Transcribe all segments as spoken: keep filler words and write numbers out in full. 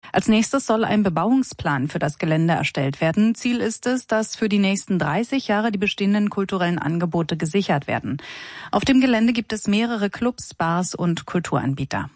Als nächstes soll ein Bebauungsplan für das Gelände erstellt werden. Ziel ist es, dass für die nächsten dreißig Jahre die bestehenden kulturellen Angebote gesichert werden. Auf dem Gelände gibt es mehrere Clubs, Bars und Kulturanbieter.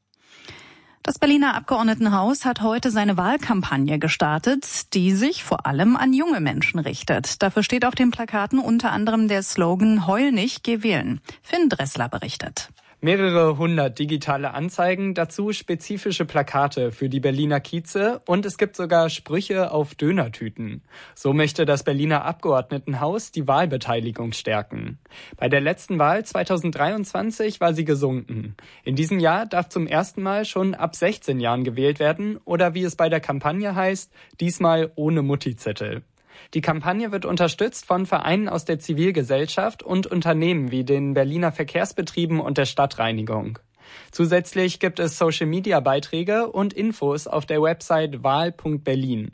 Das Berliner Abgeordnetenhaus hat heute seine Wahlkampagne gestartet, die sich vor allem an junge Menschen richtet. Dafür steht auf den Plakaten unter anderem der Slogan „Heul nicht, geh wählen“. Finn Dressler berichtet. Mehrere hundert digitale Anzeigen, dazu spezifische Plakate für die Berliner Kieze und es gibt sogar Sprüche auf Dönertüten. So möchte das Berliner Abgeordnetenhaus die Wahlbeteiligung stärken. Bei der letzten Wahl zweitausenddreiundzwanzig war sie gesunken. In diesem Jahr darf zum ersten Mal schon ab sechzehn Jahren gewählt werden oder wie es bei der Kampagne heißt, diesmal ohne Mutti-Zettel. Die Kampagne wird unterstützt von Vereinen aus der Zivilgesellschaft und Unternehmen wie den Berliner Verkehrsbetrieben und der Stadtreinigung. Zusätzlich gibt es Social-Media-Beiträge und Infos auf der Website wahl punkt berlin.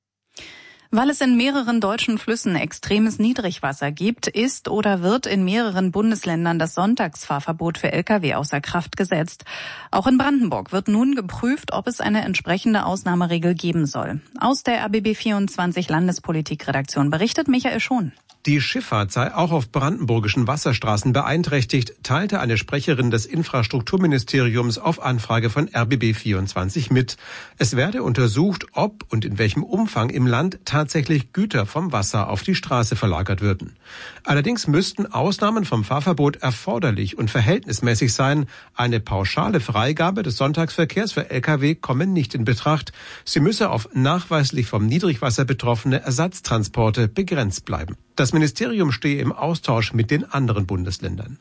Weil es in mehreren deutschen Flüssen extremes Niedrigwasser gibt, ist oder wird in mehreren Bundesländern das Sonntagsfahrverbot für L K W außer Kraft gesetzt. Auch in Brandenburg wird nun geprüft, ob es eine entsprechende Ausnahmeregel geben soll. Aus der R B B vierundzwanzig Landespolitikredaktion berichtet Michael Schon. Die Schifffahrt sei auch auf brandenburgischen Wasserstraßen beeinträchtigt, teilte eine Sprecherin des Infrastrukturministeriums auf Anfrage von R B B vierundzwanzig mit. Es werde untersucht, ob und in welchem Umfang im Land tatsächlich Güter vom Wasser auf die Straße verlagert würden. Allerdings müssten Ausnahmen vom Fahrverbot erforderlich und verhältnismäßig sein. Eine pauschale Freigabe des Sonntagsverkehrs für L K W komme nicht in Betracht. Sie müsse auf nachweislich vom Niedrigwasser betroffene Ersatztransporte begrenzt bleiben. Das Ministerium stehe im Austausch mit den anderen Bundesländern.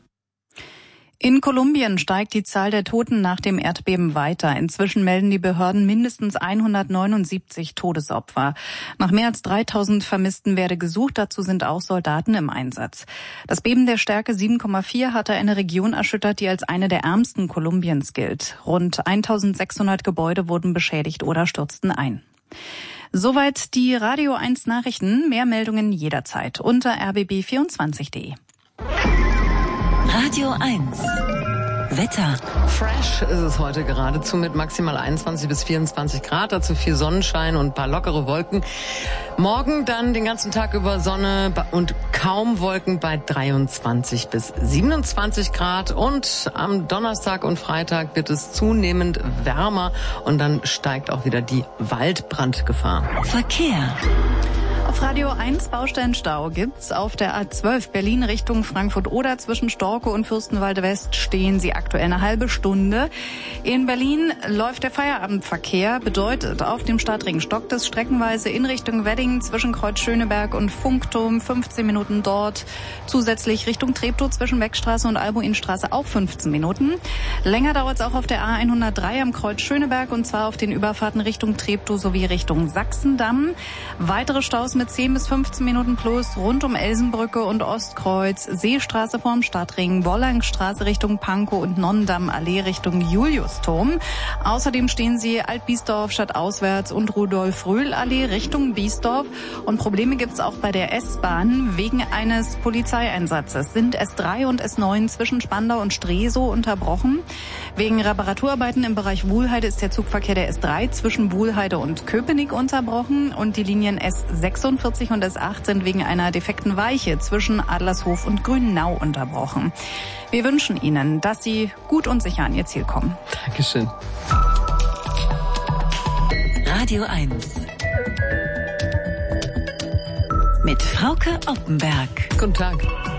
In Kolumbien steigt die Zahl der Toten nach dem Erdbeben weiter. Inzwischen melden die Behörden mindestens hundertneunundsiebzig Todesopfer. Nach mehr als dreitausend Vermissten werde gesucht. Dazu sind auch Soldaten im Einsatz. Das Beben der Stärke sieben Komma vier hatte eine Region erschüttert, die als eine der ärmsten Kolumbiens gilt. Rund eintausendsechshundert Gebäude wurden beschädigt oder stürzten ein. Soweit die Radio eins Nachrichten. Mehr Meldungen jederzeit unter r b b vierundzwanzig punkt de. Radio eins. Wetter. Fresh ist es heute geradezu mit maximal einundzwanzig bis vierundzwanzig Grad, dazu viel Sonnenschein und ein paar lockere Wolken. Morgen dann den ganzen Tag über Sonne und kaum Wolken bei dreiundzwanzig bis siebenundzwanzig Grad und am Donnerstag und Freitag wird es zunehmend wärmer und dann steigt auch wieder die Waldbrandgefahr. Verkehr. Auf Radio eins Baustellenstau gibt's auf der A zwölf Berlin Richtung Frankfurt-Oder. Zwischen Storke und Fürstenwalde West stehen sie aktuell eine halbe Stunde. In Berlin läuft der Feierabendverkehr, bedeutet auf dem Stadtring stockt es streckenweise in Richtung Wedding zwischen Kreuz Schöneberg und Funkturm, fünfzehn Minuten dort. Zusätzlich Richtung Treptow zwischen Beckstraße und Albuinstraße auch fünfzehn Minuten. Länger dauert's auch auf der A hundertdrei am Kreuz Schöneberg und zwar auf den Überfahrten Richtung Treptow sowie Richtung Sachsendamm. Weitere Staus mit zehn bis fünfzehn Minuten plus rund um Elsenbrücke und Ostkreuz, Seestraße vorm Stadtring, Wollangstraße Richtung Pankow und Nonnendamm-Allee Richtung Juliusturm. Außerdem stehen sie Alt-Biesdorf stadtauswärts und Rudolf-Röhl-Allee Richtung Biesdorf. Und Probleme gibt's auch bei der S-Bahn. Wegen eines Polizeieinsatzes sind S drei und S neun zwischen Spandau und Stresow unterbrochen. Wegen Reparaturarbeiten im Bereich Wuhlheide ist der Zugverkehr der S drei zwischen Wuhlheide und Köpenick unterbrochen und die Linien S sechsundvierzig und S acht sind wegen einer defekten Weiche zwischen Adlershof und Grünau unterbrochen. Wir wünschen Ihnen, dass Sie gut und sicher an Ihr Ziel kommen. Dankeschön. Radio eins. Mit Frauke Oppenberg. Guten Tag.